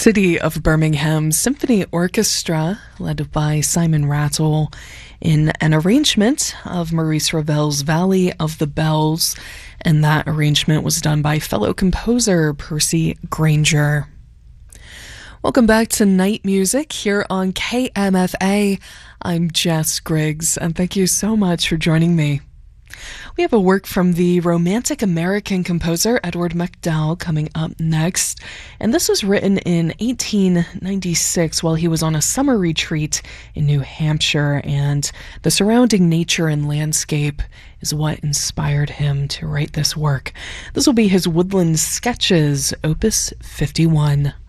City of Birmingham Symphony Orchestra, led by Simon Rattle, in an arrangement of Maurice Ravel's Valley of the Bells, and that arrangement was done by fellow composer Percy Grainger. Welcome back to Night Music here on KMFA. I'm Jess Griggs, and thank you so much for joining me. We have a work from the Romantic American composer Edward MacDowell coming up next, and this was written in 1896 while he was on a summer retreat in New Hampshire, and the surrounding nature and landscape is what inspired him to write this work. This will be his Woodland Sketches, Opus 51.